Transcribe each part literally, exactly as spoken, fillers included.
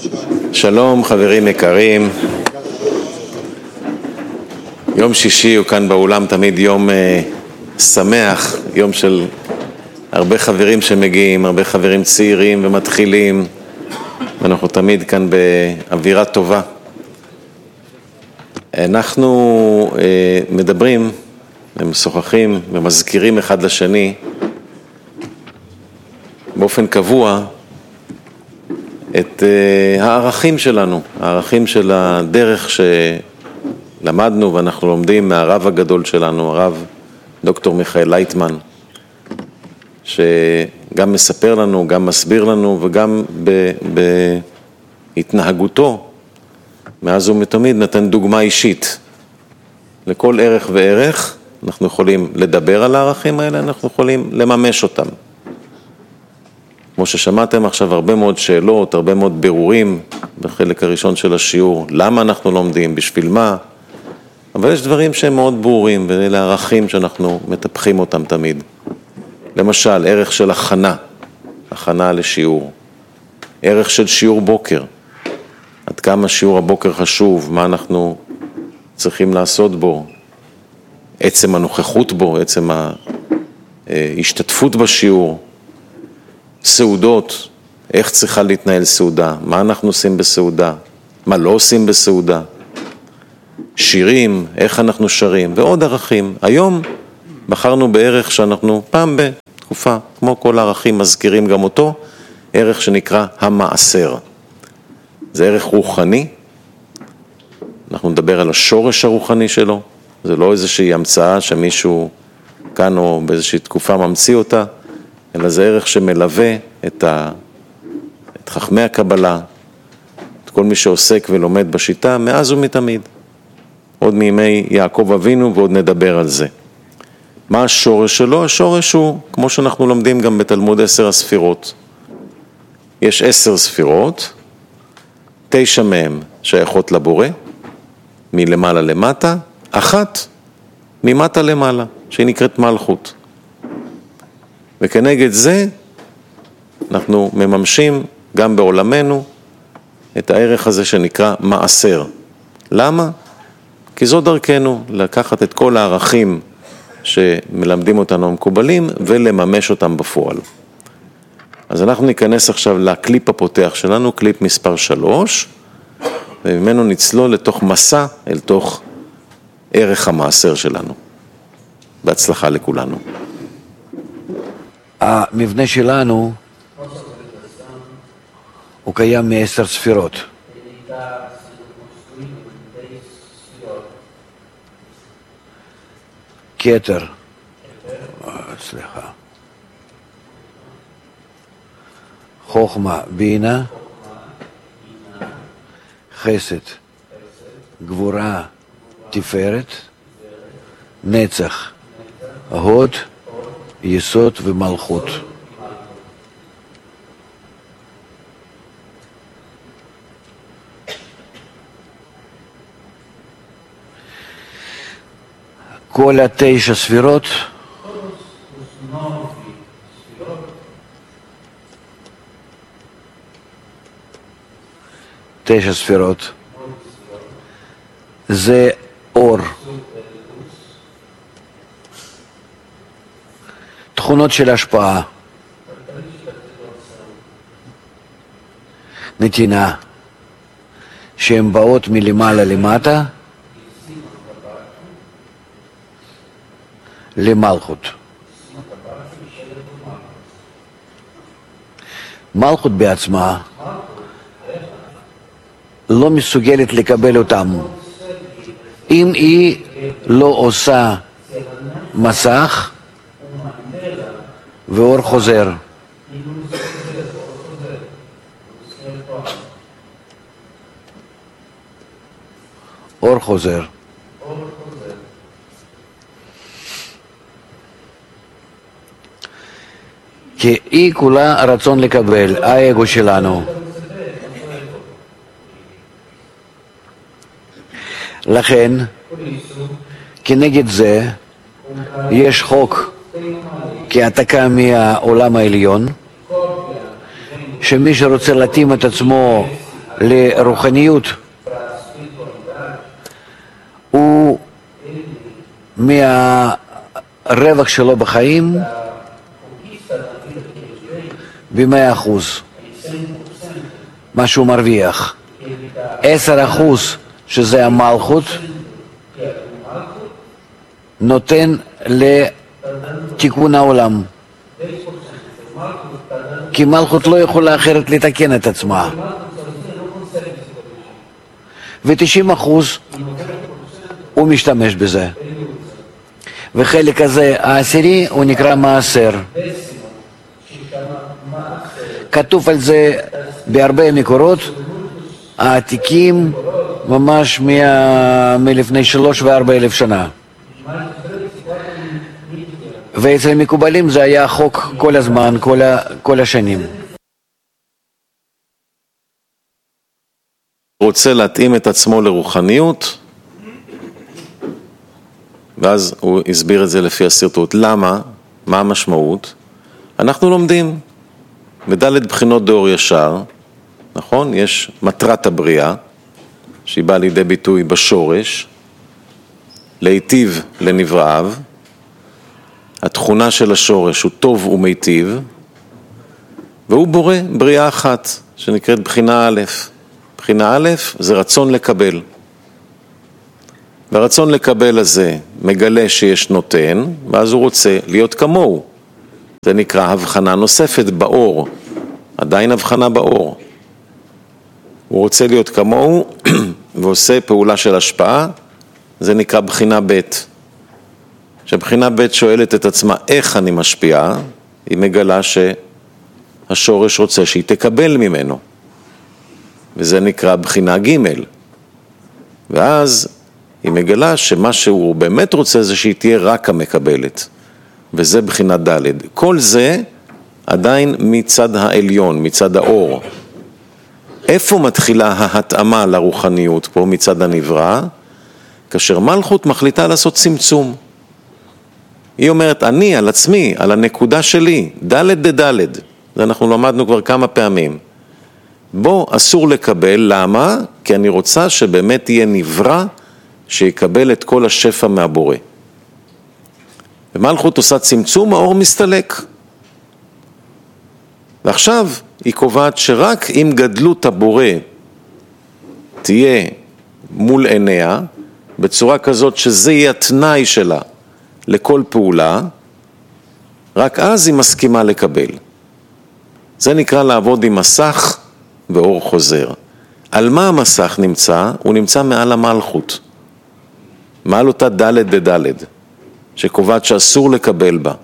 שלום חברים יקרים, יום שישי הוא כאן באולם תמיד יום אה, שמח, יום של הרבה חברים שמגיעים, הרבה חברים צעירים ומתחילים, ואנחנו תמיד כאן באווירה טובה. אנחנו אה, מדברים ומשוחחים ומזכירים אחד לשני באופן קבוע את uh, הערכים שלנו, הערכים של הדרך שלמדנו ואנחנו לומדים מהרב הגדול שלנו, הרב דוקטור מיכאל לייטמן, שגם מספר לנו, גם מסביר לנו וגם בהתנהגותו מאז ומתמיד נתן דוגמה אישית. לכל ערך וערך אנחנו יכולים לדבר על הערכים האלה, אנחנו יכולים לממש אותם. כמו ששמעתם עכשיו הרבה מאוד שאלות, הרבה מאוד בירורים בחלק הראשון של השיעור, למה אנחנו לומדים, בשביל מה, אבל יש דברים שהם מאוד ברורים, ואלה ערכים שאנחנו מטפחים אותם תמיד. למשל, ערך של הכנה, הכנה לשיעור, ערך של שיעור בוקר, עד כמה שיעור הבוקר חשוב, מה אנחנו צריכים לעשות בו, עצם הנוכחות בו, עצם ההשתתפות בשיעור, סעודות, איך צריכה להתנהל סעודה, מה אנחנו עושים בסעודה, מה לא עושים בסעודה, שירים, איך אנחנו שרים, ועוד ערכים. היום בחרנו בערך שאנחנו פעם בתקופה, כמו כל הערכים, מזכירים גם אותו, ערך שנקרא המעשר. זה ערך רוחני, אנחנו נדבר על השורש הרוחני שלו, זה לא איזושהי המצאה שמישהו כאן או באיזושהי תקופה ממציא אותה, אלא זה ערך שמלווה את, ה... את חכמי הקבלה, את כל מי שעוסק ולומד בשיטה, מאז ומתמיד. עוד מימי יעקב אבינו ועוד נדבר על זה. מה השורש שלו? השורש הוא, כמו שאנחנו לומדים גם בתלמוד עשר הספירות. יש עשר ספירות, תשע מהם שייכות לבורא, מלמעלה למטה, אחת ממטה למעלה, שהיא נקראת מלכות. וכנגד זה אנחנו מממשים גם בעולמנו את הערך הזה שנקרא מעשר. למה? כי זו דרכנו לקחת את כל הערכים שמלמדים אותנו המקובלים ולממש אותם בפועל. אז אנחנו ניכנס עכשיו לקליפ הפותח שלנו, קליפ מספר שלוש, וממנו נצלול לתוך מסע אל תוך ערך המעשר שלנו. בהצלחה לכולנו. המבנה שלנו הוא קיים מעשר ספירות. כתר, סליחה, חוכמה, בינה, חסד, גבורה, תפארת, נצח, הוד, יסוד ומלכות. כל התשע ספירות תשע ספירות זה אור, תכונות של השפעה, נתינה, שהן באות מלמעלה למטה למלכות. מלכות בעצמה לא מסוגלת לקבל אותם אם היא לא עושה מסך ואור חוזר. אור חוזר. כי היא כולה רצון לקבל, האגו שלנו. לכן, כנגד זה, יש חוק כהעתקה מהעולם העליון, שמי שרוצה להתאים את עצמו לרוחניות הוא מהרווח שלו בחיים ב-מאה אחוז, מה שהוא מרוויח. עשר אחוז שזה המלכות נותן לתיקון העולם, כי מלכות לא יכולה אחרת לתקן את עצמה. ו-תשעים אחוז הוא משתמש בזה. וחלק הזה העשירי הוא נקרא מעשר. כתוב על זה בהרבה מקורות העתיקים, ממש מ- מלפני שלוש וארבע אלף שנה. ואצל מקובלים זה היה חוק כל הזמן, כל, ה- כל השנים. רוצה להתאים את עצמו לרוחניות, ואז הוא הסביר את זה לפי הסרטוט. למה? מה המשמעות? אנחנו לומדים בדלת בחינות דאור ישר, נכון? יש מטרת הבריאה, שהיא באה לידי ביטוי בשורש, להיטיב לנבראיו. התכונה של השורש הוא טוב ומיטיב, והוא בורא בריאה אחת, שנקראת בחינה א'. בחינה א' זה רצון לקבל. והרצון לקבל הזה מגלה שיש נותן, ואז הוא רוצה להיות כמוהו. זה נקרא הבחנה נוספת באור, עדיין הבחנה באור. הוא רוצה להיות כמוהו ועושה פעולה של השפעה, זה נקרא בחינה ב'. שבחינה ב' שואלת את עצמה איך אני משפיעה, היא מגלה שהשורש רוצה שהיא תקבל ממנו. וזה נקרא בחינה ג'. ואז היא מגלה שמה שהוא באמת רוצה זה שהיא תהיה רק המקבלת. וזה בחינה ד'. כל זה עדיין מצד העליון, מצד האור. איפה מתחילה ההתאמה לרוחניות פה מצד הנברא? כאשר מלכות מחליטה לעשות צמצום. היא אומרת, אני על עצמי, על הנקודה שלי, ד' ד'. זה אנחנו למדנו כבר כמה פעמים. בו אסור לקבל, למה? כי אני רוצה שבאמת יהיה נברא שיקבל את כל השפע מהבורא. ומלכות עושה צמצום, האור מסתלק. ועכשיו היא קובעת שרק אם גדלות הבורא תהיה מול עיניה, בצורה כזאת שזה יהיה התנאי שלה לכל פעולה, רק אז היא מסכימה לקבל. זה נקרא לעבוד עם מסך ואור חוזר. על מה המסך נמצא? הוא נמצא מעל המלכות. מעל אותה ד' ד' שקובעת שאסור לקבל בה.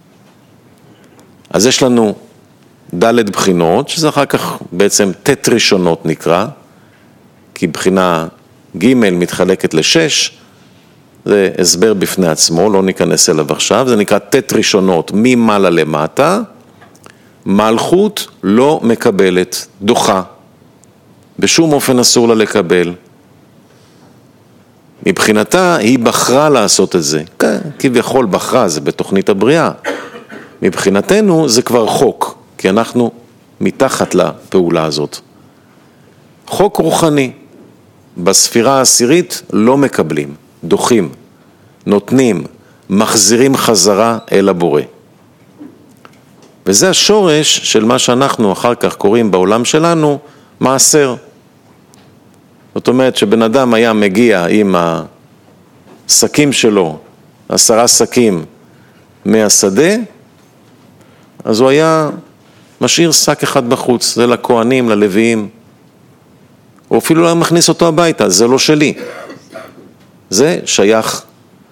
אז יש לנו ד' בחינות, שזה אחר כך בעצם ת' ראשונות נקרא, כי בחינה ג' מתחלקת לשש, זה הסבר בפני עצמו, לא ניכנס אליו עכשיו, זה נקרא ת' ראשונות ממעלה למטה, מלכות לא מקבלת, דוחה, בשום אופן אסור לה לקבל. מבחינתה היא בחרה לעשות את זה, כביכול בחרה, זה בתוכנית הבריאה. מבחינתנו זה כבר חוק, כי אנחנו מתחת לפעולה הזאת. חוק רוחני, בספירה העשירית לא מקבלים, דוחים, נותנים, מחזירים חזרה אל הבורא. וזה השורש של מה שאנחנו אחר כך קוראים בעולם שלנו מעשר. זאת אומרת שבן אדם היה מגיע עם השקים שלו, עשרה שקים מהשדה, אז הוא היה משאיר שק אחד בחוץ, זה לכהנים, ללוויים, או אפילו לא מכניס אותו הביתה, זה לא שלי. זה שייך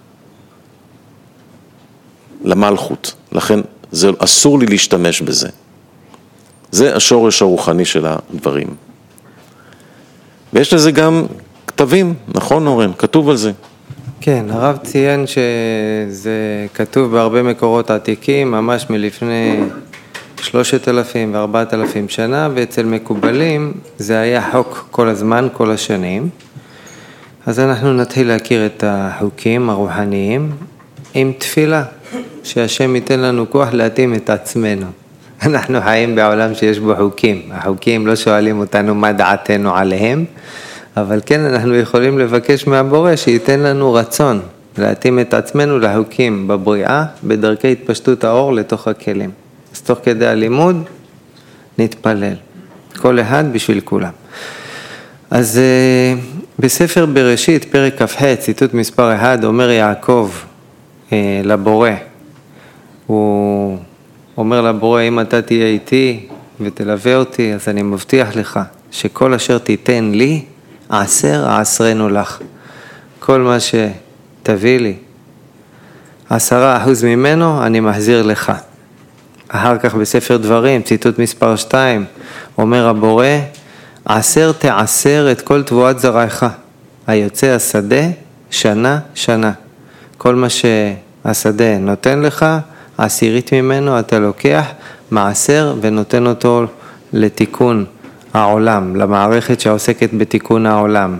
למלכות, לכן זה אסור לי להשתמש בזה. זה השורש הרוחני של הדברים. ויש לזה גם כתבים, נכון אורן? כתוב על זה. כן, הרב ציין שזה כתוב בהרבה מקורות עתיקים, ממש מלפני שלושת אלפים וארבעת אלפים שנה, ואצל מקובלים זה היה חוק כל הזמן, כל השנים. אז אנחנו נתחיל להכיר את החוקים הרוחניים עם תפילה, שהשם ייתן לנו כוח להתאים את עצמנו אנחנו חיים בעולם שיש בו חוקים. החוקים לא שואלים אותנו מה דעתנו עליהם, אבל כן אנחנו יכולים לבקש מהבורא שייתן לנו רצון, להתאים את עצמנו לחוקים בבריאה, בדרכי התפשטות האור לתוך הכלים. אז תוך כדי הלימוד נתפלל, כל אחד בשביל כולם. אז בספר בראשית, פרק כ"ח, ציטוט מספר אחד, אומר יעקב לבורא, הוא אומר לבורא, אם אתה תהיה איתי ותלווה אותי, אז אני מבטיח לך שכל אשר תיתן לי, עשר עשרנו לך. כל מה שתביא לי, עשרה אחוז ממנו, אני מחזיר לך. אחר כך בספר דברים, ציטוט מספר שתיים, אומר הבורא, עשר תעשר את כל תבואת זרעך, היוצא השדה שנה שנה. כל מה שהשדה נותן לך, עשירית ממנו אתה לוקח מעשר ונותן אותו לתיקון העולם, למערכת שעוסקת בתיקון העולם.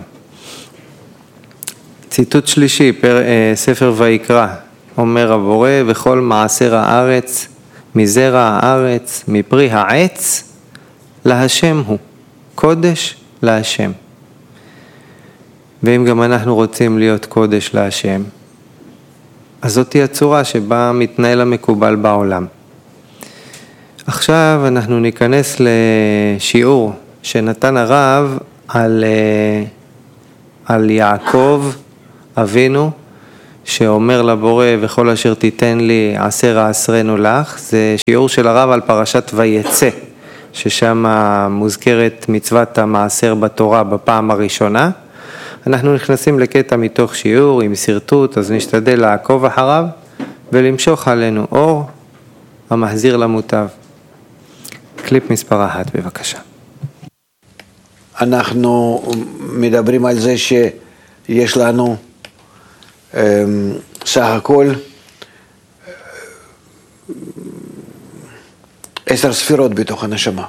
ציטוט שלישי, פר, ספר ויקרא, אומר הבורא, וכל מעשר הארץ, מזרע הארץ, מפרי העץ, להשם הוא, קודש להשם. ואם גם אנחנו רוצים להיות קודש להשם, אז זאת היא הצורה שבה מתנהל המקובל בעולם. עכשיו אנחנו ניכנס לשיעור שנתן הרב על, על יעקב אבינו, שאומר לבורא וכל אשר תיתן לי עשר עשרנו לך. זה שיעור של הרב על פרשת ויצא, ששם מוזכרת מצוות המעשר בתורה בפעם הראשונה. אנחנו נכנסים לקטע מתוך שיעור עם סרטוט, אז נשתדל לעקוב אחריו ולמשוך עלינו אור המחזיר למוטב. קליפ מספר אחת בבקשה. אנחנו מדברים על זה שיש לנו סך הכל עשר ספירות בתוך הנשמה,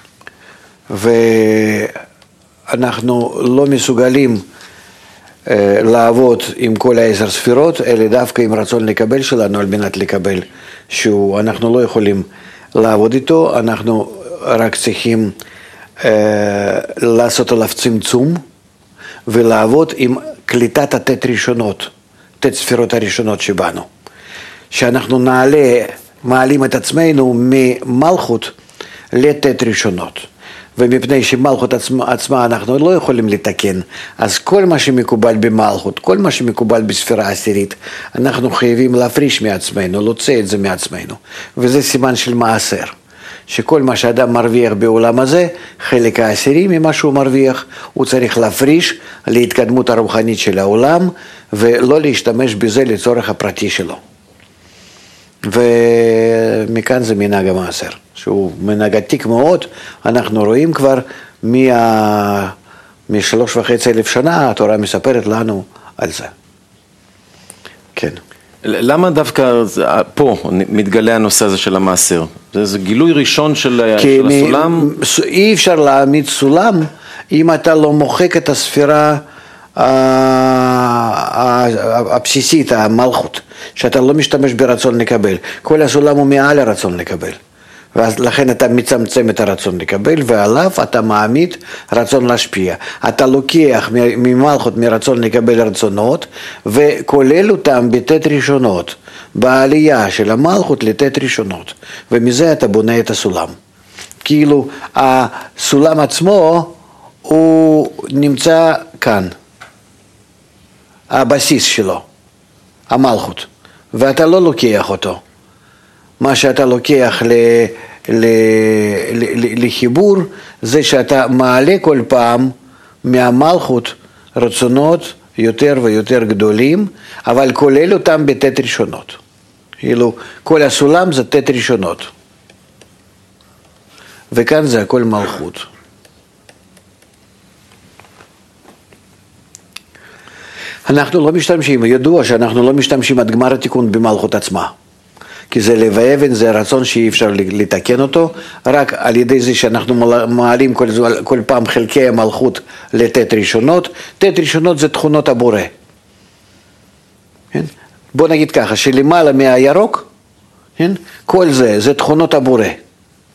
ואנחנו לא מסוגלים לעבוד עם כל העשר ספירות, אלא דווקא עם רצון לקבל שלנו על מנת לקבל, שאנחנו לא יכולים לעבוד איתו, אנחנו רק צריכים אה, לעשות עליו צמצום ולעבוד עם קליטת התת ראשונות, תת ספירות הראשונות שבנו. שאנחנו נעלה, מעלים את עצמנו ממלכות לתת ראשונות. ומפני שמלכות עצמה, עצמה אנחנו לא יכולים לתקן, אז כל מה שמקובל במלכות, כל מה שמקובל בספירה עשירית, אנחנו חייבים להפריש מעצמנו, להוציא את זה מעצמנו. וזה סימן של מעשר, שכל מה שאדם מרוויח בעולם הזה, חלק העשירי ממה שהוא מרוויח, הוא צריך להפריש להתקדמות הרוחנית של העולם, ולא להשתמש בזה לצורך הפרטי שלו. ומכאן זה מנהג המעשר, שהוא מנהג עתיק מאוד. אנחנו רואים כבר מה... משלוש וחצי אלף שנה, התורה מספרת לנו על זה. כן. למה דווקא פה מתגלה הנושא הזה של המעשר? זה, זה גילוי ראשון של, של מ... הסולם? אי אפשר להעמיד סולם אם אתה לא מוחק את הספירה הבסיסית, המלכות, שאתה לא משתמש ברצון לקבל. כל הסולם הוא מעל הרצון לקבל. ואז לכן אתה מצמצם את הרצון לקבל, ועליו אתה מעמיד רצון להשפיע. אתה לוקח ממלכות מרצון לקבל רצונות, וכולל אותם בתת ראשונות, בעלייה של המלכות לתת ראשונות. ומזה אתה בונה את הסולם. כאילו הסולם עצמו הוא נמצא כאן. הבסיס שלו, המלכות, ואתה לא לוקח אותו. מה שאתה לוקח ל, ל, ל, לחיבור, זה שאתה מעלה כל פעם מהמלכות רצונות יותר ויותר גדולים, אבל כולל אותם בתת ראשונות. כאילו, כל הסולם זה תת ראשונות. וכאן זה הכל מלכות. אנחנו לא משתמשים, ידוע שאנחנו לא משתמשים עד גמר התיקון במלכות עצמה. כי זה לב האבן, זה רצון שאי אפשר לתקן אותו, רק על ידי זה שאנחנו מעלים כל, כל פעם חלקי המלכות לתת ראשונות. תת ראשונות זה תכונות הבורא. כן? בוא נגיד ככה, שלמעלה מהירוק, כן? כל זה, זה תכונות הבורא.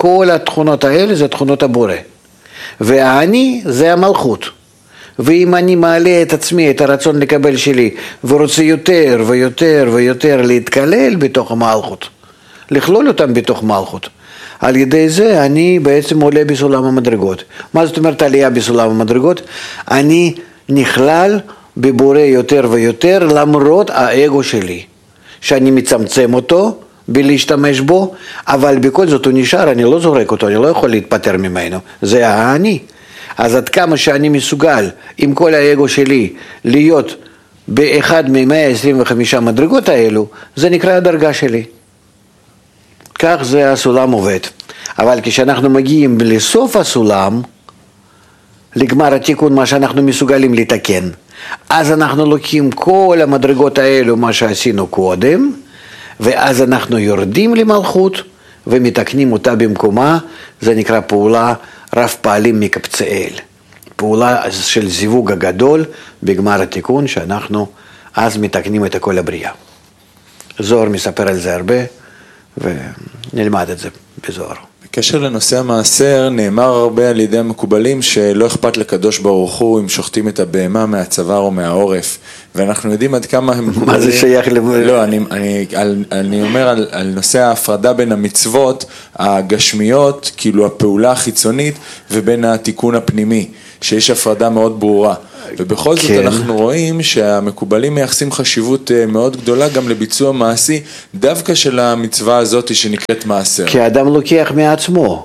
כל התכונות האלה זה תכונות הבורא. והאני זה המלכות. ואם אני מעלה את עצמי, את הרצון לקבל שלי, ורוצה יותר ויותר ויותר להתקלל בתוך המלכות, לכלול אותם בתוך מלכות, על ידי זה אני בעצם עולה בסולם המדרגות. מה זאת אומרת עלייה בסולם המדרגות? אני נכלל בבורא יותר ויותר למרות האגו שלי, שאני מצמצם אותו בלהשתמש בו, אבל בכל זאת הוא נשאר, אני לא זורק אותו, אני לא יכול להתפטר ממנו, זה האני. אז עד כמה שאני מסוגל עם כל האגו שלי להיות באחד מ-מאה עשרים וחמש מדרגות האלו, זה נקרא הדרגה שלי. כך זה הסולם עובד. אבל כשאנחנו מגיעים לסוף הסולם, לגמר התיקון, מה שאנחנו מסוגלים לתקן, אז אנחנו לוקחים כל המדרגות האלו, מה שעשינו קודם, ואז אנחנו יורדים למלכות ומתקנים אותה במקומה. זה נקרא פעולה רב פעלים מקבצאל, פעולה של זיווג הגדול בגמר התיקון, שאנחנו אז מתקנים את כל הבריאה. זוהר מספר על זה הרבה, ונלמד את זה בזוהר. בקשר לנושא המעשר, נאמר הרבה על ידי המקובלים שלא אכפת לקדוש ברוך הוא אם שוחטים את הבהמה מהצוואר או מהעורף, ואנחנו יודעים עד כמה הם... מה זה שייך ל... לא, אני, אני, על, אני אומר על, על נושא ההפרדה בין המצוות הגשמיות, כאילו הפעולה החיצונית, ובין התיקון הפנימי, שיש הפרדה מאוד ברורה. ובכל זאת כן. אנחנו רואים שהמקובלים מייחסים חשיבות מאוד גדולה גם לביצוע מעשי, דווקא של המצווה הזאת שנקראת מעשר. כי האדם לוקח מעצמו,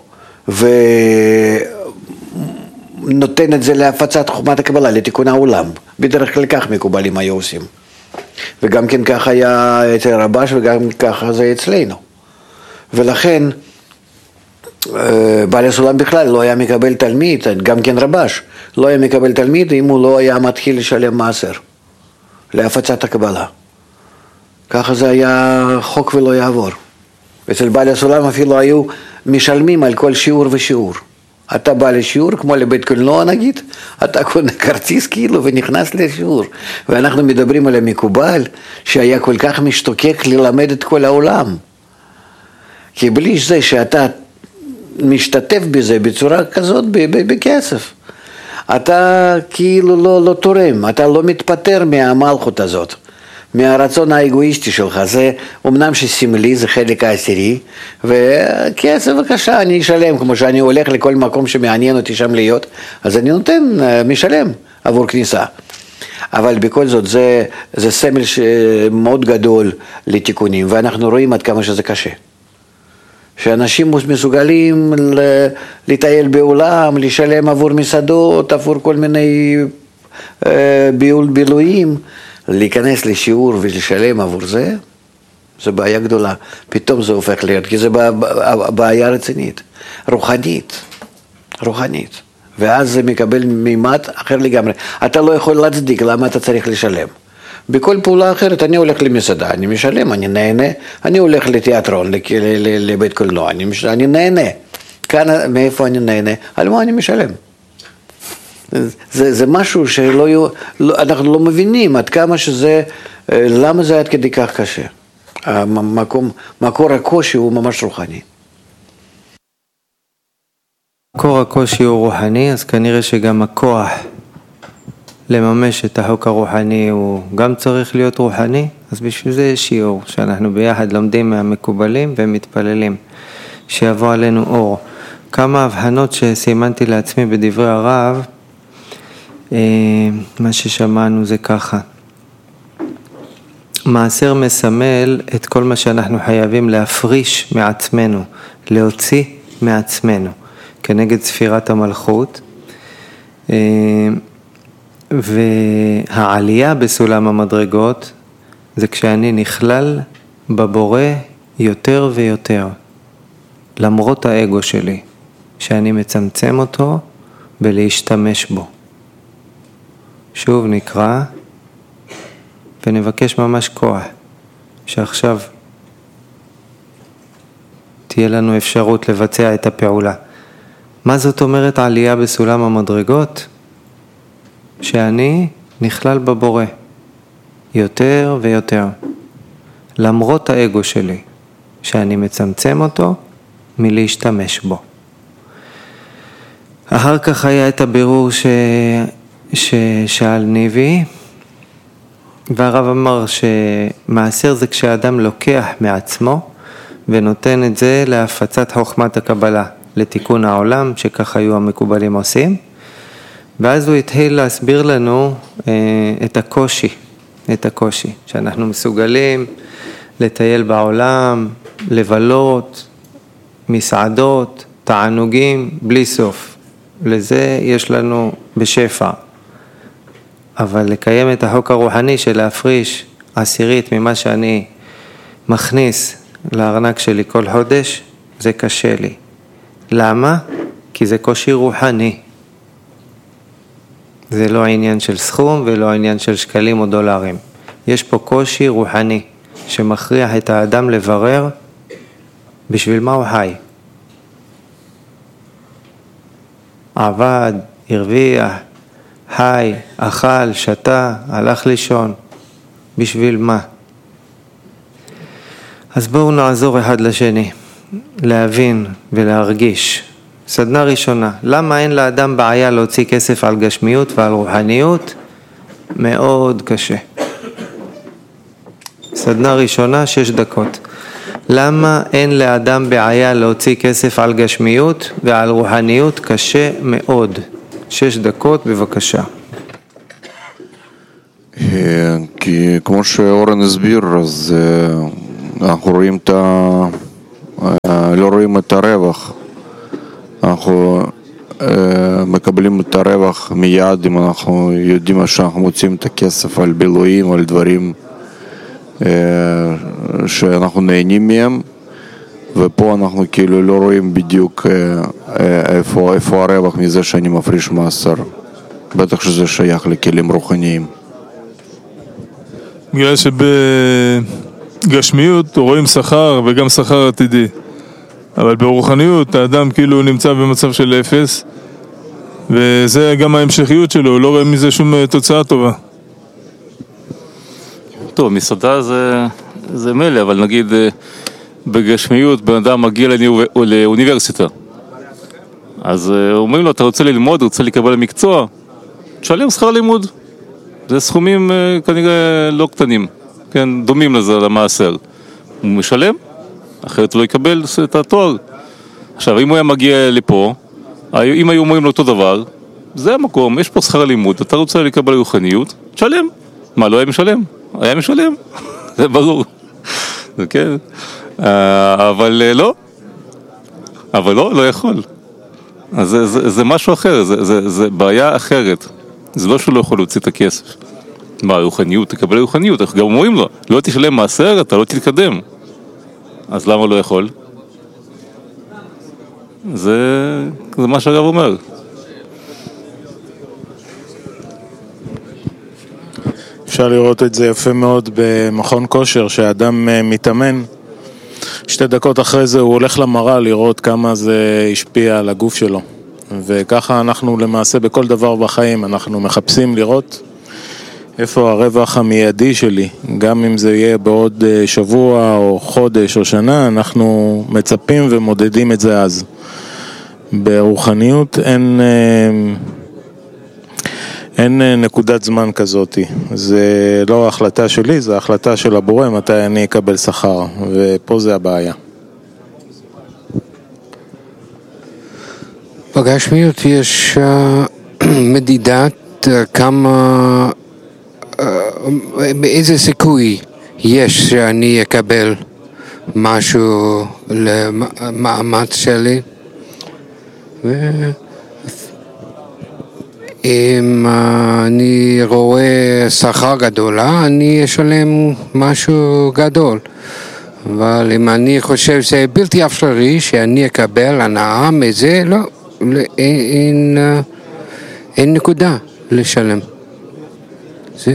ונותן את זה להפצת חוכמת הקבלה, לתיקון העולם. בדרך כלל כך מקובלים היו עושים. וגם כן כך היה אצל רבש, וגם ככה זה אצלנו. ולכן, בעל הסולם בכלל לא היה מקבל תלמיד, גם כן רבש, לא היה מקבל תלמיד אם הוא לא היה מתחיל לשלם מעשר, להפצת הקבלה. ככה זה היה חוק ולא יעבור. אצל בעל הסולם אפילו היו משלמים על כל שיעור ושיעור. אתה בא לשיעור, כמו לבית קולנוע נגיד, אתה קונה כרטיס כאילו ונכנס לשיעור. ואנחנו מדברים על המקובל שהיה כל כך משתוקק ללמד את כל העולם. כי בלי זה שאתה משתתף בזה בצורה כזאת בכסף, אתה כאילו לא, לא תורם, אתה לא מתפטר מהמלכות הזאת, מהרצון האגואיסטי שלך. זה אמנם שסמלי, זה חלק העשירי, וכסף בבקשה אני אשלם, כמו שאני הולך לכל מקום שמעניין אותי שם להיות, אז אני נותן, משלם עבור כניסה. אבל בכל זאת זה, זה סמל מאוד גדול לתיקונים, ואנחנו רואים עד כמה שזה קשה. שאנשים מסוגלים לטייל בעולם, לשלם עבור מסעדות, עבור כל מיני ביול בילויים, להיכנס לשיעור ולשלם עבור זה, זה בעיה גדולה. פתאום זה הופך להיות, כי זה בעיה רצינית, רוחנית, רוחנית. ואז זה מקבל מימד אחר לגמרי. אתה לא יכול להצדיק למה אתה צריך לשלם. בכל פעולה אחרת, אני הולך למסעדה, אני משלם, אני נהנה, אני הולך לתיאטרון, לבית קולנוע, אני, אני נהנה. כאן, מאיפה אני נהנה? על מה אני משלם? זה, זה משהו שלא, לא, אנחנו לא מבינים עד כמה שזה, למה זה עד כדי כך קשה. המקום, מקור הקושי הוא ממש רוחני. מקור הקושי הוא רוחני, אז כנראה שגם הכוח לממש את החוק הרוחני הוא גם צריך להיות רוחני. אז בשביל זה יש שיעור שאנחנו ביחד לומדים מהמקובלים ומתפללים שיבוא עלינו אור. כמה הבחנות שסימנתי לעצמי בדברי הרב, מה ששמענו זה ככה: מעשר מסמל את כל מה שאנחנו חייבים להפריש מעצמנו, להוציא מעצמנו כנגד ספירת המלכות, והעלייה בסולם המדרגות זה כשאני נכלל בבורא יותר ויותר, למרות האגו שלי, שאני מצמצם אותו בלהשתמש בו. שוב נקרא ונבקש ממש כוח, שעכשיו תהיה לנו אפשרות לבצע את הפעולה. מה זאת אומרת עלייה בסולם המדרגות? שאני נכלל בבורא יותר ויותר, למרות האגו שלי, שאני מצמצם אותו מלהשתמש בו. אחר כך היה את הבירור ש... ששאל ניבי, והרב אמר שמעשר זה כשאדם לוקח מעצמו ונותן את זה להפצת חוכמת הקבלה, לתיקון העולם, שכך היו המקובלים עושים. ואז הוא התחיל להסביר לנו אה, את הקושי, את הקושי, שאנחנו מסוגלים לטייל בעולם, לבלות, מסעדות, תענוגים, בלי סוף. לזה יש לנו בשפע. אבל לקיים את החוק הרוחני של להפריש עשירית ממה שאני מכניס לארנק שלי כל חודש, זה קשה לי. למה? כי זה קושי רוחני. זה לא העניין של סכום ולא העניין של שקלים או דולרים. יש פה קושי רוחני שמכריח את האדם לברר בשביל מה הוא חי. עבד, הרוויח, חי, אכל, שתה, הלך לישון. בשביל מה? אז בואו נעזור אחד לשני, להבין ולהרגיש. סדנה ראשונה, למה אין לאדם בעיה להוציא כסף על גשמיות ועל רוחניות? מאוד קשה. סדנה ראשונה, שש דקות. למה אין לאדם בעיה להוציא כסף על גשמיות ועל רוחניות? קשה מאוד. שש דקות, בבקשה. כי כמו שאורן הסביר, אז אנחנו רואים את ה... לא רואים את הרווח. אנחנו מקבלים את הרווח מיד אם אנחנו יודעים שאנחנו מוצאים את הכסף על בילויים, על דברים שאנחנו נהנים מהם, ופה אנחנו כאילו לא רואים בדיוק איפה, איפה הרווח מזה שאני מפריש מעשר. בטח שזה שייך לכלים רוחניים. בגלל שבגשמיות רואים שכר וגם שכר עתידי, אבל ברוחניות האדם כאילו נמצא במצב של אפס, וזה גם ההמשכיות שלו, הוא לא רואה מזה שום תוצאה טובה. טוב, מסעדה זה, זה מלא, אבל נגיד בגשמיות בן אדם מגיע לאוניברסיטה, אז אומרים לו, אתה רוצה ללמוד, רוצה לקבל מקצוע, תשלם שכר לימוד. זה סכומים כנראה לא קטנים, כן, דומים לזה, למעשר. הוא משלם, אחרת הוא לא יקבל את התואר. עכשיו, אם הוא היה מגיע לפה, אם היו אומרים לו אותו דבר, זה המקום, יש פה שכר לימוד, אתה רוצה לקבל רוחניות, תשלם. מה, לא היה משלם? היה משלם, זה ברור. זה כן, אבל לא, אבל לא, לא יכול. אז זה, זה, זה משהו אחר, זה, זה, זה בעיה אחרת. זה לא שהוא לא יכול להוציא את הכסף. מה, רוחניות, תקבל רוחניות, איך גם אומרים לו, לא תשלם מעשר, אתה לא תתקדם. אז למה לא יכול? זה, זה מה שהרב אומר. אפשר לראות את זה יפה מאוד במכון כושר, שהאדם מתאמן, שתי דקות אחרי זה הוא הולך למראה לראות כמה זה השפיע על הגוף שלו. וככה אנחנו למעשה בכל דבר בחיים, אנחנו מחפשים לראות איפה הרווח המיידי שלי, גם אם זה יהיה בעוד שבוע או חודש או שנה, אנחנו מצפים ומודדים את זה אז. ברוחניות אין, אין נקודת זמן כזאת, זה לא החלטה שלי, זה החלטה של הבורא מתי אני אקבל שכר, ופה זה הבעיה. בגשמיות יש מדידת כמה, באיזה סיכוי יש שאני אקבל משהו למאמץ שלי, ואם אני רואה שכר גדולה אני אשלם משהו גדול, אבל אם אני חושב שזה בלתי אפשרי שאני אקבל הנאה מזה, לא, אין, אין נקודה לשלם. זה?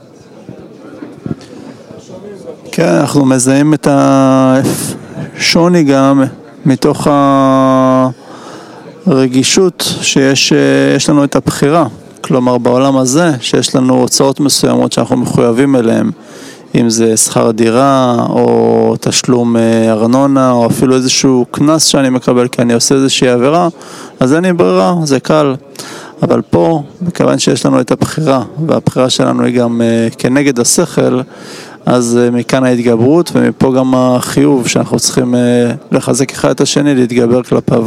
כן, אנחנו מזהים את השוני גם מתוך הרגישות שיש יש לנו את הבחירה. כלומר, בעולם הזה שיש לנו הוצאות מסוימות שאנחנו מחויבים אליהן, אם זה שכר דירה, או תשלום ארנונה, או אפילו איזשהו כנס שאני מקבל, כי אני עושה איזושהי עבירה, אז אין לי ברירה, זה קל. אבל פה, מכיוון שיש לנו את הבחירה, והבחירה שלנו היא גם כנגד השכל, אז מכאן ההתגברות, ומפה גם החיוב שאנחנו צריכים לחזק אחד את השני, להתגבר כלפיו.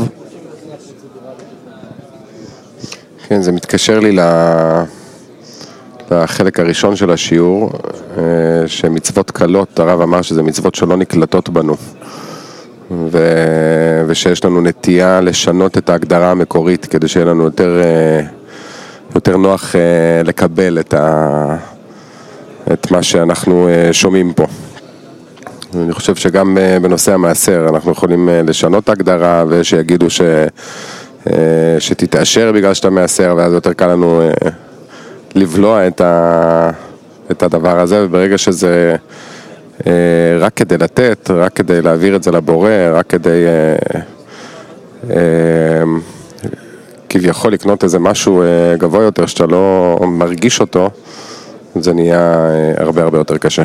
כן, זה מתקשר לי לחלק הראשון של השיעור, שמצוות קלות, הרב אמר שזה מצוות שלא נקלטות בנו, ו... ושיש לנו נטייה לשנות את ההגדרה המקורית, כדי שיהיה לנו יותר, יותר נוח לקבל את, ה... את מה שאנחנו שומעים פה. אני חושב שגם בנושא המעשר אנחנו יכולים לשנות את ההגדרה, ושיגידו ש... שתתאשר בגלל שאתה מעשר, ואז יותר קל לנו לבלוע את, ה... את הדבר הזה, וברגע שזה רק כדי לתת, רק כדי להעביר את זה לבורא, רק כדי כביכול לקנות איזה משהו גבוה יותר שאתה לא מרגיש אותו, זה נהיה הרבה הרבה יותר קשה.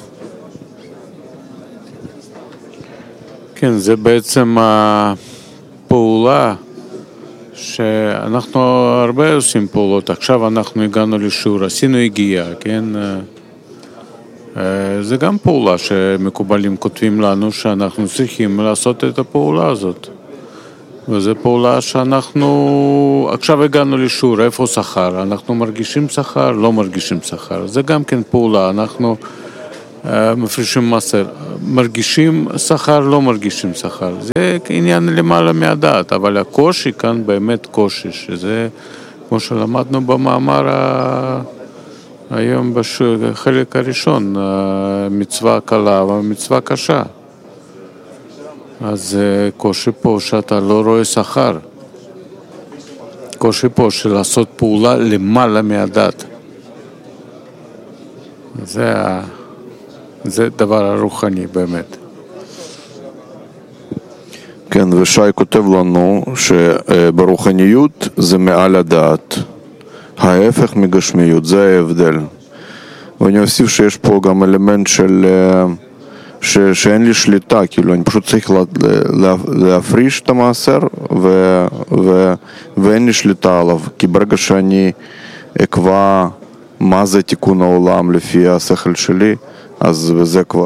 כן, זה בעצם הפעולה שאנחנו הרבה עושים פעולות. עכשיו אנחנו הגענו לשיעור, עשינו הגיעה, כן? זה גם פעולה שמקובלים כותבים לנו שאנחנו צריכים לעשות את הפעולה הזאת. וזו פעולה שאנחנו עכשיו הגענו לשיעור, איפה שכר? אנחנו מרגישים שכר, לא מרגישים שכר. זה גם כן פעולה, אנחנו מפרישים מסר. מרגישים שכר, לא מרגישים שכר. זה עניין למעלה מהדעת, אבל הקושי כאן באמת קושי, שזה כמו שלמדנו במאמר ה... היום בחלק הראשון, מצווה קלה ומצווה קשה. אז קושי פה שאתה לא רואה שכר. קושי פה של לעשות פעולה למעלה מהדת. זה, זה דבר הרוחני באמת. כן, ושי כותב לנו שברוחניות זה מעל הדעת. ההפך מגשמיות, זה ההבדל. ואני אוסיף שיש פה גם אלמנט של ש, שאין לי שליטה, כאילו אני פשוט צריך לה, לה, להפריש את המעשר ו, ו, ואין לי שליטה עליו, כי ברגע שאני אקבע מה זה תיקון העולם לפי השכל שלי, אז זה כבר...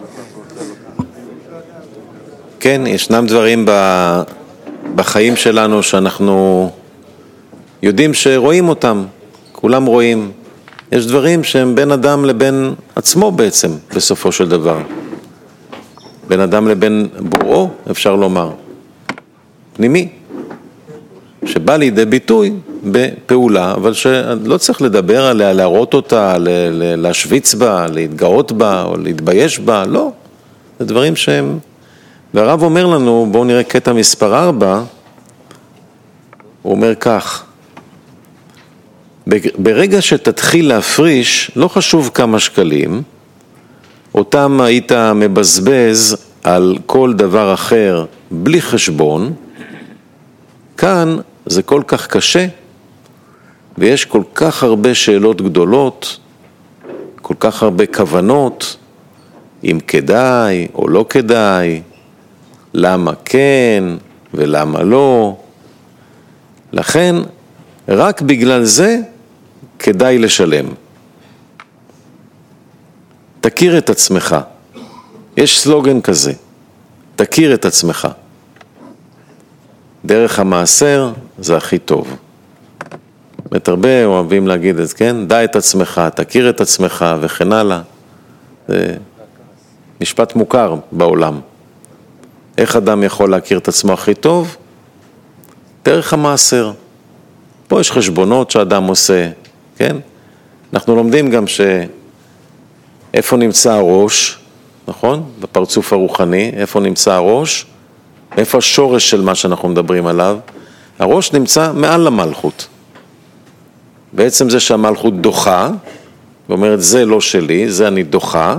כן, ישנם דברים בחיים שלנו שאנחנו יודעים שרואים אותם, כולם רואים. יש דברים שהם בין אדם לבין עצמו בעצם, בסופו של דבר. בין אדם לבין בוראו, אפשר לומר. פנימי. שבא לידי ביטוי בפעולה, אבל שלא צריך לדבר עליה, להראות אותה, להשוויץ בה, להתגאות בה, או להתבייש בה, לא. זה דברים שהם... והרב אומר לנו, בואו נראה קטע מספר ארבע, הוא אומר כך, ברגע שתתחיל להפריש, לא חשוב כמה שקלים, אותם היית מבזבז על כל דבר אחר בלי חשבון, כאן זה כל כך קשה, ויש כל כך הרבה שאלות גדולות, כל כך הרבה כוונות, אם כדאי או לא כדאי, למה כן ולמה לא. לכן, רק בגלל זה כדאי לשלם. תכיר את עצמך. יש סלוגן כזה, תכיר את עצמך. דרך המעשר זה הכי טוב. באמת הרבה אוהבים להגיד את זה, כן? דע את עצמך, תכיר את עצמך וכן הלאה. זה משפט מוכר בעולם. איך אדם יכול להכיר את עצמו הכי טוב? דרך המעשר. פה יש חשבונות שאדם עושה, כן? אנחנו לומדים גם שאיפה נמצא הראש, נכון? בפרצוף הרוחני, איפה נמצא הראש? איפה השורש של מה שאנחנו מדברים עליו? הראש נמצא מעל למלכות. בעצם זה שהמלכות דוחה, ואומרת זה לא שלי, זה אני דוחה,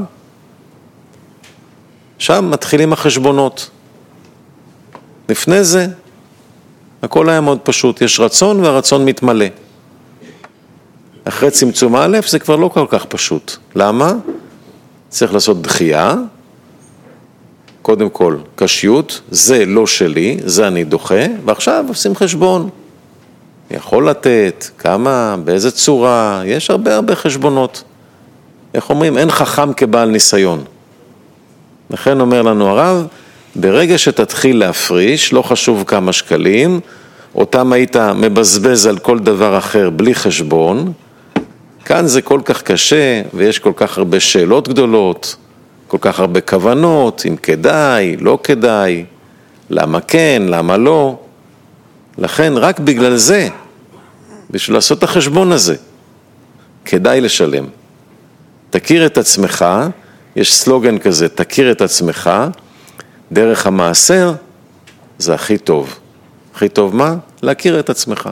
שם מתחילים החשבונות. לפני זה, הכל היה מאוד פשוט, יש רצון והרצון מתמלא. אחרי צמצום א' זה כבר לא כל כך פשוט. למה? צריך לעשות דחייה, קודם כל קשיות, זה לא שלי, זה אני דוחה, ועכשיו עושים חשבון. יכול לתת, כמה, באיזה צורה, יש הרבה הרבה חשבונות. איך אומרים? אין חכם כבעל ניסיון. לכן אומר לנו הרב, ברגע שתתחיל להפריש, לא חשוב כמה שקלים, אותם היית מבזבז על כל דבר אחר בלי חשבון, כאן זה כל כך קשה, ויש כל כך הרבה שאלות גדולות, כל כך הרבה כוונות, אם כדאי, לא כדאי, למה כן, למה לא. לכן רק בגלל זה, בשביל לעשות את החשבון הזה, כדאי לשלם. תכיר את עצמך, יש סלוגן כזה, תכיר את עצמך, דרך המעשר זה הכי טוב. הכי טוב מה? להכיר את עצמך.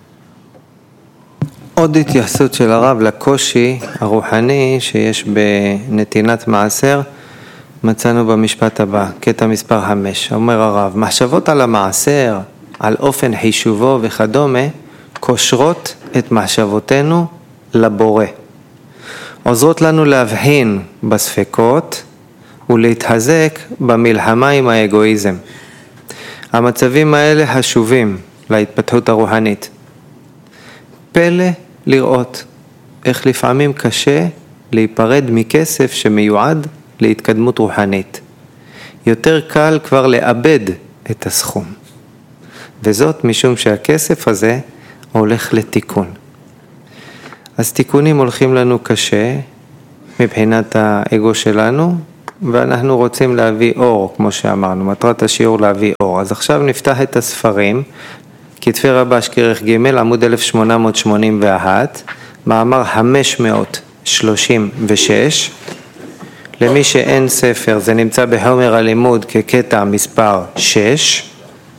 עוד התייחסות של הרב לקושי הרוחני שיש בנתינת מעשר, מצאנו במשפט הבא, קטע מספר חמש. אומר הרב, מחשבות על המעשר, על אופן חישובו וכדומה, קושרות את מחשבותינו לבורא. עוזרות לנו להבחין בספקות ולהתחזק במלחמה עם האגואיזם. המצבים האלה חשובים להתפתחות הרוחנית. פלא לראות איך לפעמים קשה להיפרד מכסף שמיועד להתקדמות רוחנית. יותר קל כבר לאבד את הסכום. וזאת משום שהכסף הזה הולך לתיקון. אז תיקונים הולכים לנו קשה מבחינת האגו שלנו, ואנחנו רוצים להביא אור, כמו שאמרנו, מטרת השיעור להביא אור. אז עכשיו נפתח את הספרים, כתבי רבש כרך ג' עמוד אלף שמונה מאות שמונים ואחת, מאמר חמש מאות שלושים ושש, למי שאין ספר זה נמצא בחומר הלימוד כקטע מספר שש,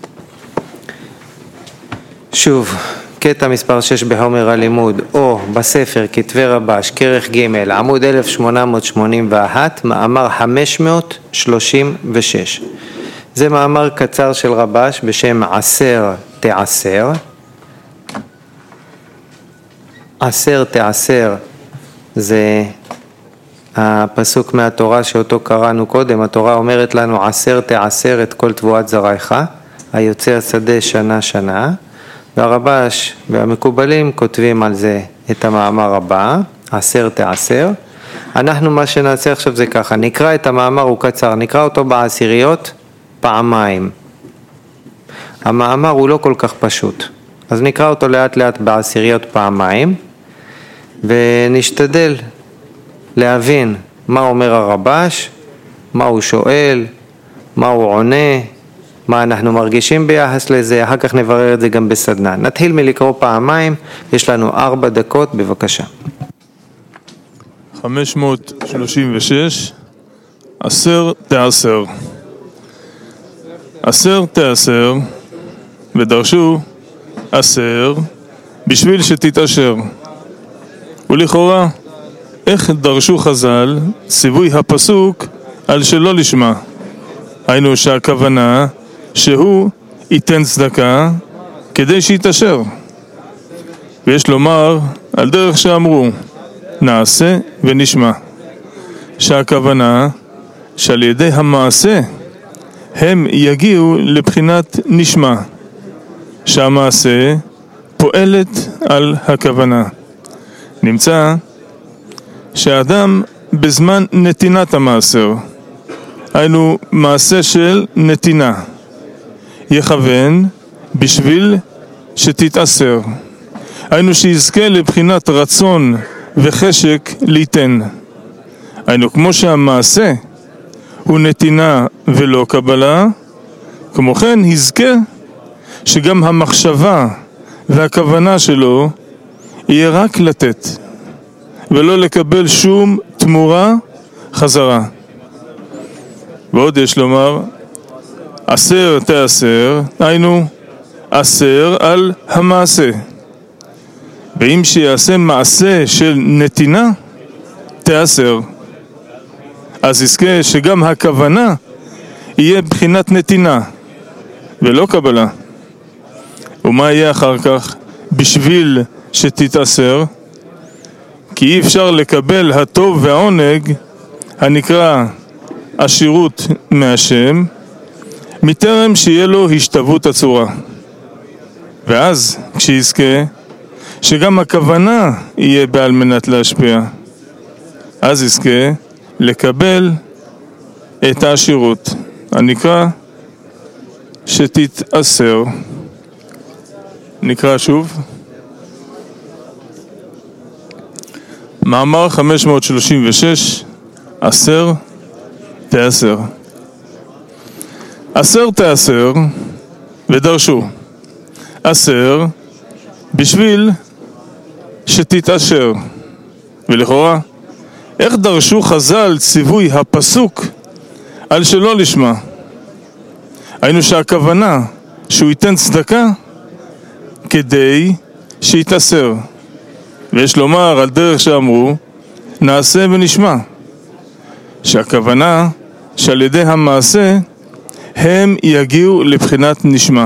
שוב, קטע מספר שש בחומר הלימוד, או בספר כתבי רבש כרך ג' עמוד אלף שמונה מאות שמונים ואחת, מאמר חמש מאות שלושים ושש. זה מאמר קצר של רבש בשם עשר תעשר. עשר תעשר זה הפסוק מהתורה שאותו קראנו קודם. התורה אומרת לנו עשר תעשר את כל תבואת זרעך, היוצא השדה שנה שנה. והרבש והמקובלים כותבים על זה את המאמר הבא, עשר תעשר. אנחנו מה שנעשה עכשיו זה ככה, נקרא את המאמר, הוא קצר, נקרא אותו בעשיריות פעמיים. המאמר הוא לא כל כך פשוט, אז נקרא אותו לאט לאט בעשיריות פעמיים, ונשתדל להבין מה אומר הרבש, מה הוא שואל, מה הוא עונה, מה אנחנו מרגישים ביחס לזה, אחר כך נברר את זה גם בסדנה. נתחיל מלקרוא פעמיים, יש לנו ארבע דקות, בבקשה. חמש מאות שלושים ושש, עשר תעשר. עשר תעשר, ודרשו עשר, בשביל שתתעשר. ולכאורה, איך דרשו חז"ל, ציווי הפסוק על שלא לשמה. היינו שהכוונה שהוא ייתן צדקה כדי שיתעשר. ויש לומר על דרך שאמרו, נעשה ונשמע. שהכוונה שעל ידי המעשה הם יגיעו לבחינת נשמע. שהמעשה פועלת על הכוונה. נמצא שהאדם בזמן נתינת המעשר, היינו מעשה של נתינה, יכוון בשביל שתתעשר. היינו שיזכה לבחינת רצון וחשק ליתן. היינו כמו שהמעשה הוא נתינה ולא קבלה, כמו כן יזכה שגם המחשבה והכוונה שלו יהיה רק לתת, ולא לקבל שום תמורה חזרה. ועוד יש לומר, עשר תעשר, היינו עשר על המעשה. ואם שיעשה מעשה של נתינה, תעשר. אז יזכה שגם הכוונה יהיה בחינת נתינה, ולא קבלה. ומה יהיה אחר כך? בשביל שתתעשר, כי אי אפשר לקבל הטוב והעונג הנקרא עשירות מהשם, מטרם שיהיה לו השתוות הצורה. ואז כשיזכה שגם הכוונה יהיה בעל מנת להשפיע, אז יזכה לקבל את העשירות הנקרא שתתאסר. נקרא שוב מאמר חמש מאות שלושים ושש, אסר תאסר. אסר תאסר, ודרשו אסר בשביל שתתאשר. ולכאורה, איך דרשו חז"ל ציווי הפסוק על שלא לשמה? היינו שהכוונה שהוא ייתן צדקה כדי שיתאסר. ויש לומר על דרך שאמרו נעשה ונשמע, שהכוונה שעל ידי המעשה הם יגיעו לבחינת נשמע,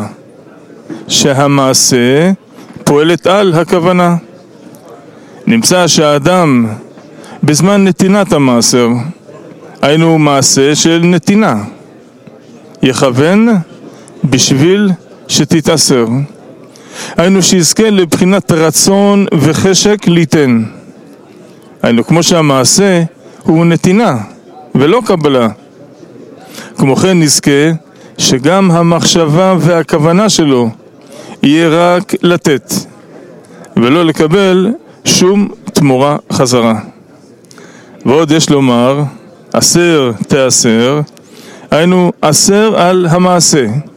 שהמעשה פועלת על הכוונה. נמצא שהאדם בזמן נתינת המעשר, היינו מעשה של נתינה, יכוון בשביל שתתאסר, היינו שיזכה לבחינת רצון וחשק ליתן. היינו כמו שהמעשה הוא נתינה ולא קבלה. כמו כן נזכה שגם המחשבה והכוונה שלו יהיה רק לתת ולא לקבל שום תמורה חזרה. ועוד יש לומר אסר תאסר, היינו אסר על המעשה,